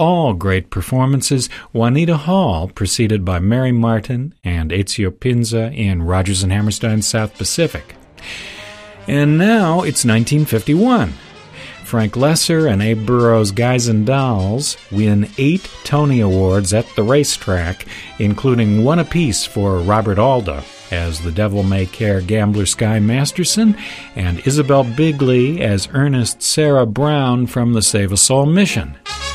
all great performances, Juanita Hall, preceded by Mary Martin and Ezio Pinza in Rodgers and Hammerstein's South Pacific. And now it's 1951. Frank Lesser and Abe Burrows' Guys and Dolls win 8 Tony Awards at the racetrack, including 1 apiece for Robert Alda as The Devil May Care gambler Sky Masterson and Isabel Bigley as Ernest Sarah Brown from the Save a Soul mission.